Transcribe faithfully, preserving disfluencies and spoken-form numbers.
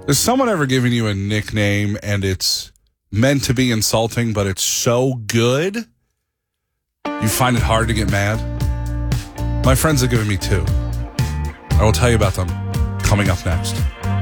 Has someone ever given you a nickname and it's meant to be insulting, but it's so good you find it hard to get mad? My friends have given me two. I will tell you about them coming up next.